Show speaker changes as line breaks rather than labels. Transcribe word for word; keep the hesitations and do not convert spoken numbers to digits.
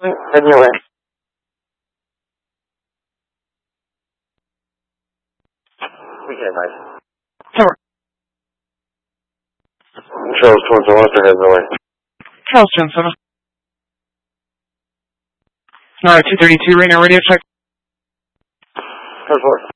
Heading your way. Okay, bye.
Tower.
Charles towards the west or heading away.
Charles ten seven. Nine two thirty two. Right now, radio check.
Ten four.